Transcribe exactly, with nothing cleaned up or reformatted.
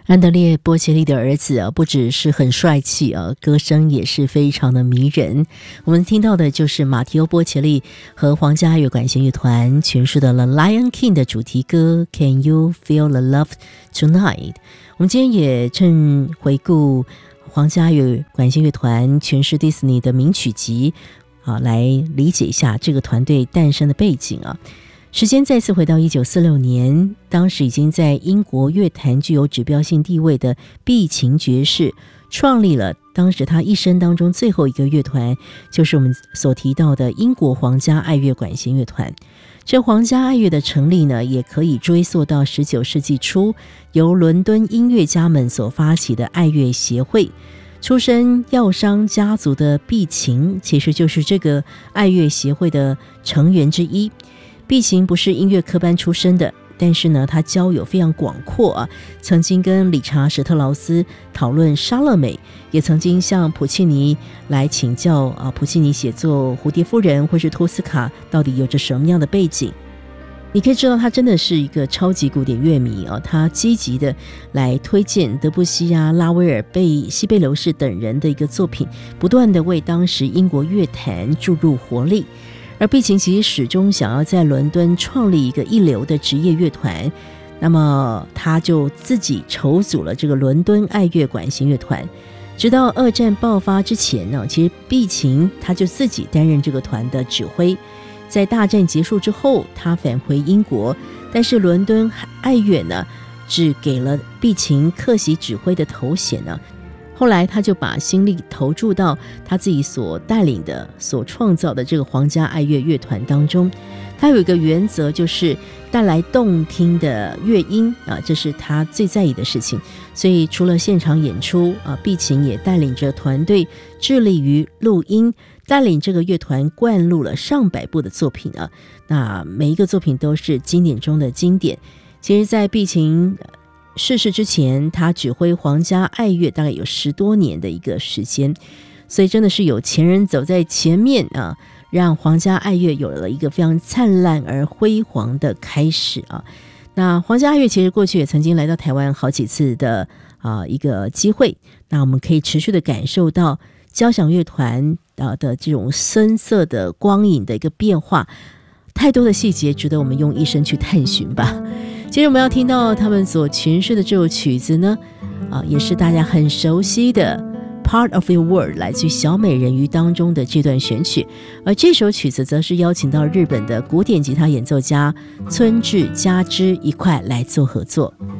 安德烈·波切利的儿子啊，不只是很帅气啊，歌声也是非常的迷人。我们听到的就是马提欧·波切利和皇家爱乐管弦乐团诠释的《The Lion King》的主题歌《Can You Feel the Love Tonight》。我们今天也趁回顾皇家爱乐管弦乐团诠释迪士尼的名曲集啊，来理解一下这个团队诞生的背景啊。时间再次回到一九四六年，当时已经在英国乐坛具有指标性地位的毕琴爵士创立了当时他一生当中最后一个乐团，就是我们所提到的英国皇家爱乐管弦乐团。这皇家爱乐的成立呢，也可以追溯到十九世纪初，由伦敦音乐家们所发起的爱乐协会。出身药商家族的毕琴，其实就是这个爱乐协会的成员之一。毕琴不是音乐科班出身的，但是呢，他交友非常广阔啊，曾经跟理查·史特劳斯讨论莎乐美，也曾经向普契尼来请教啊，普契尼写作《蝴蝶夫人》或是托斯卡到底有着什么样的背景。你可以知道他真的是一个超级古典乐迷啊，他积极的来推荐德布西啊、拉威尔、贝西贝流士等人的一个作品，不断的为当时英国乐坛注入活力。而毕琴其实始终想要在伦敦创立一个一流的职业乐团，那么他就自己筹组了这个伦敦爱乐管弦乐团。直到二战爆发之前呢，其实毕琴他就自己担任这个团的指挥。在大战结束之后，他返回英国，但是伦敦爱乐呢，只给了毕琴客席指挥的头衔呢。后来他就把心力投注到他自己所带领的、所创造的这个皇家爱乐乐团当中。他有一个原则，就是带来动听的乐音啊，这是他最在意的事情。所以除了现场演出啊，毕琴也带领着团队致力于录音，带领这个乐团灌录了上百部的作品啊。那每一个作品都是经典中的经典。其实在毕琴逝世之前，他指挥皇家爱乐大概有十多年的一个时间，所以真的是有前人走在前面啊，让皇家爱乐有了一个非常灿烂而辉煌的开始啊。那皇家爱乐其实过去也曾经来到台湾好几次的啊一个机会，那我们可以持续的感受到交响乐团啊的这种深色的光影的一个变化，太多的细节值得我们用一生去探寻吧。接着我们要听到他们所诠释的这首曲子呢，啊，也是大家很熟悉的 Part of Your World， 来自于小美人鱼当中的这段选曲。而这首曲子则是邀请到日本的古典吉他演奏家村治佳之一块来做合作。